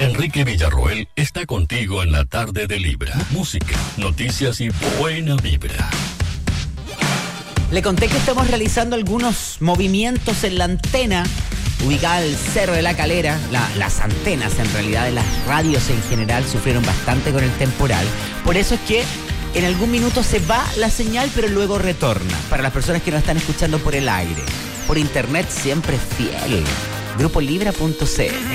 Enrique Villarroel está contigo en la tarde de Libra. Música, noticias y buena vibra. Le conté que estamos realizando algunos movimientos en la antena ubicada al Cerro de la Calera. Las antenas, en realidad, de las radios en general sufrieron bastante con el temporal. Por eso es que en algún minuto se va la señal, pero luego retorna. Para las personas que nos están escuchando por el aire. Por internet siempre fiel. Grupolibra.cl.